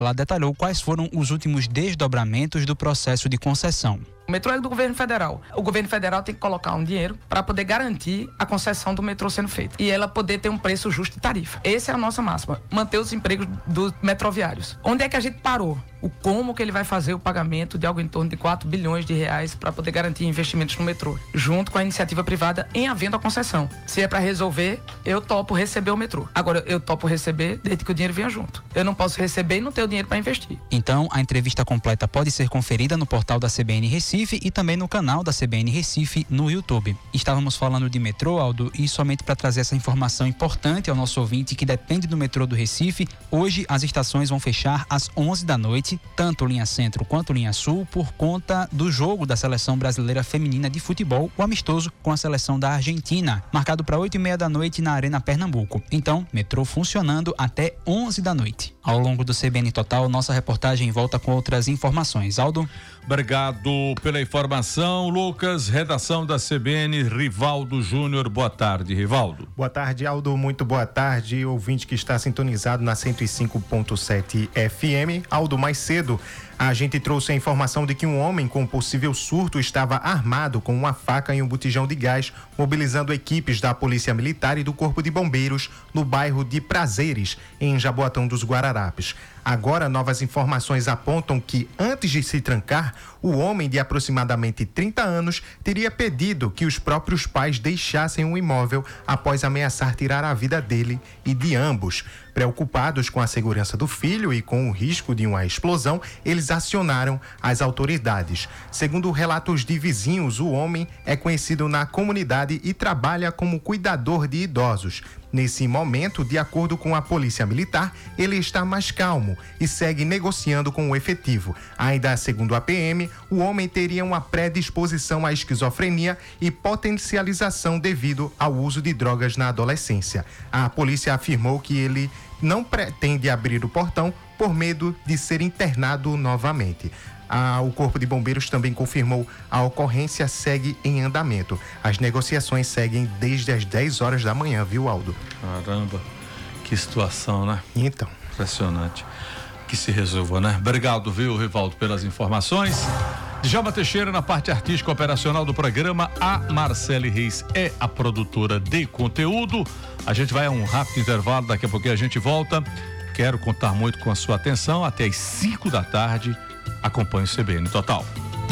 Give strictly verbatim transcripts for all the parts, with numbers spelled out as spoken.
Ela detalhou quais foram os últimos desdobramentos do processo de concessão. O metrô é do governo federal. O governo federal tem que colocar um dinheiro para poder garantir a concessão do metrô sendo feita. E ela poder ter um preço justo de tarifa. Essa é a nossa máxima. Manter os empregos dos metroviários. Onde é que a gente parou? O como que ele vai fazer o pagamento de algo em torno de quatro bilhões de reais para poder garantir investimentos no metrô, junto com a iniciativa privada em havendo a concessão. Se é para resolver, eu topo receber o metrô. Agora, eu topo receber desde que o dinheiro venha junto. Eu não posso receber e não ter o dinheiro para investir. Então, a entrevista completa pode ser conferida no portal da C B N Recife e também no canal da C B N Recife no YouTube. Estávamos falando de metrô, Aldo, e somente para trazer essa informação importante ao nosso ouvinte que depende do metrô do Recife, hoje as estações vão fechar às onze da noite, tanto linha Centro quanto linha Sul, por conta do jogo da Seleção Brasileira Feminina de Futebol, o amistoso com a seleção da Argentina, marcado para oito e meia da noite na Arena Pernambuco. Então, metrô funcionando até onze da noite. Ao longo do C B N Total, nossa reportagem volta com outras informações. Aldo? Obrigado pela informação, Lucas. Redação da C B N, Rivaldo Júnior. Boa tarde, Rivaldo. Boa tarde, Aldo. Muito boa tarde, ouvinte que está sintonizado na cento e cinco ponto sete F M. Aldo, mais cedo, a gente trouxe a informação de que um homem com possível surto estava armado com uma faca e um botijão de gás, mobilizando equipes da Polícia Militar e do Corpo de Bombeiros no bairro de Prazeres, em Jaboatão dos Guararapes. Agora, novas informações apontam que, antes de se trancar, o homem de aproximadamente trinta anos teria pedido que os próprios pais deixassem o imóvel após ameaçar tirar a vida dele e de ambos. Preocupados com a segurança do filho e com o risco de uma explosão, eles acionaram as autoridades. Segundo relatos de vizinhos, o homem é conhecido na comunidade e trabalha como cuidador de idosos. Nesse momento, de acordo com a Polícia Militar, ele está mais calmo e segue negociando com o efetivo. Ainda segundo a P M, o homem teria uma predisposição à esquizofrenia e potencialização devido ao uso de drogas na adolescência. A polícia afirmou que ele não pretende abrir o portão por medo de ser internado novamente. Ah, o Corpo de Bombeiros também confirmou a ocorrência segue em andamento. As negociações seguem desde as dez horas da manhã, viu, Aldo? Caramba, que situação, né? Então. Impressionante. Que se resolva, né? Obrigado, viu, Rivaldo, pelas informações. Djalma Teixeira na parte artística operacional do programa. A Marcele Reis é a produtora de conteúdo. A gente vai a um rápido intervalo, daqui a pouquinho a gente volta. Quero contar muito com a sua atenção. Até às cinco da tarde. Acompanhe o C B N Total.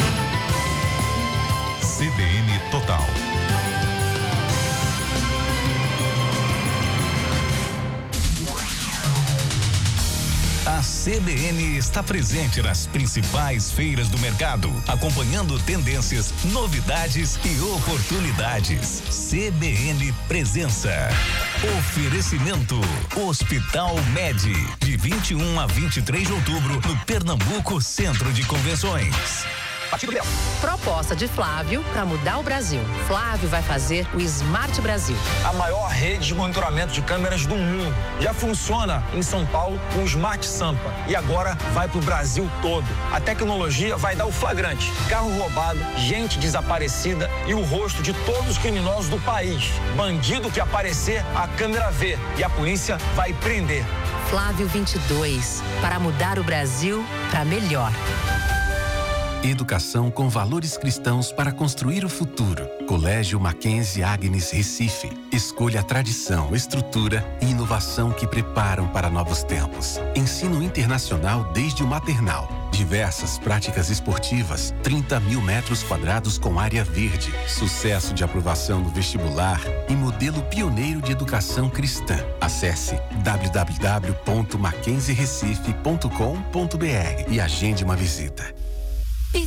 C B N Total. A C B N está presente nas principais feiras do mercado, acompanhando tendências, novidades e oportunidades. C B N Presença. Oferecimento Hospital Med, de vinte e um a vinte e três de outubro, no Pernambuco Centro de Convenções. Proposta de Flávio para mudar o Brasil. Flávio vai fazer o Smart Brasil. A maior rede de monitoramento de câmeras do mundo. Já funciona em São Paulo com o Smart Sampa e agora vai para o Brasil todo. A tecnologia vai dar o flagrante. Carro roubado, gente desaparecida e o rosto de todos os criminosos do país. Bandido que aparecer, a câmera vê e a polícia vai prender. Flávio vinte e dois, para mudar o Brasil para melhor. Educação com valores cristãos para construir o futuro. Colégio Mackenzie Agnes Recife. Escolha a tradição, estrutura e inovação que preparam para novos tempos. Ensino internacional desde o maternal. Diversas práticas esportivas, trinta mil metros quadrados com área verde, sucesso de aprovação no vestibular e modelo pioneiro de educação cristã. Acesse w w w ponto mackenzie recife ponto com ponto b r e agende uma visita.